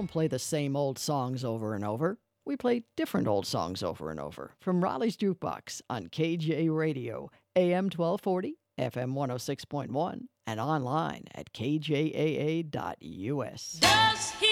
don't play the same old songs over and over. We play different old songs over and over from Raleigh's Jukebox on KJ Radio, AM 1240, FM 106.1, and online at kjaa.us. Does he